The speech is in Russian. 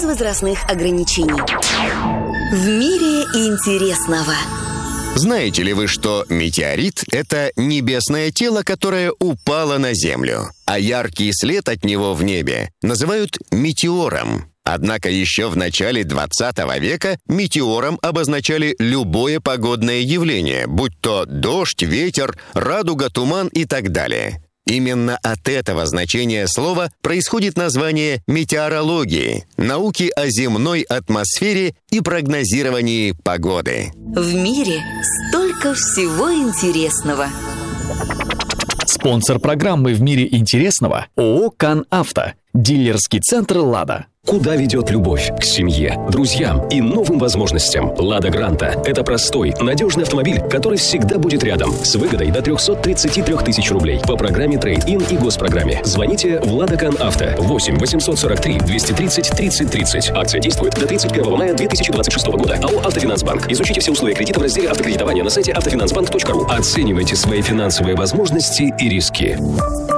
без возрастных ограничений. В мире интересного. Знаете ли вы, что метеорит — это небесное тело, которое упало на Землю, а яркий след от него в небе называют метеором? Однако еще в начале 20 века метеором обозначали любое погодное явление, будь то дождь, ветер, радуга, туман и так далее. Именно от этого значения слова происходит название метеорологии, науки о земной атмосфере и прогнозировании погоды. В мире столько всего интересного. Спонсор программы «В мире интересного» ООО «Кан Авто», дилерский центр «Лада». Куда ведет любовь? К семье, друзьям и новым возможностям. «Лада Гранта» — это простой, надежный автомобиль, который всегда будет рядом, с выгодой до 333 тысяч рублей по программе «Трейд-ин» и госпрограмме. Звоните в «Лада Кан Авто» 8 843 230 30 30. Акция действует до 31 мая 2026 года. АО «Автофинансбанк». Изучите все условия кредита в разделе «Автокредитование» на сайте автофинансбанк.ру. Оценивайте свои финансовые возможности и риски.